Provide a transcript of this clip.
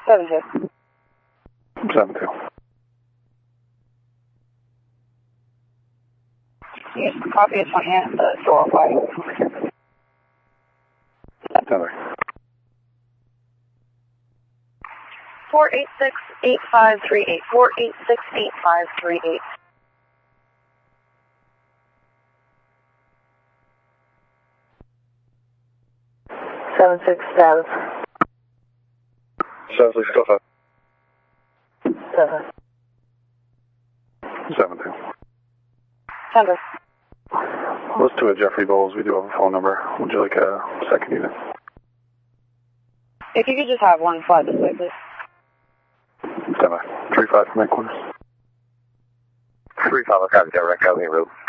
7-2. 7-2. Yes, copy is 20 at the store. Why? 10-3. 486-8538. 486-8538. 767. 7-6, 7. 7-2. 10. Let's do a Jeffrey Bowles. We do have a phone number. Would you like a second unit? If you could just have one fly this way, please. 10-5. 3-5 from headquarters. 3-5, copy, direct out here, route.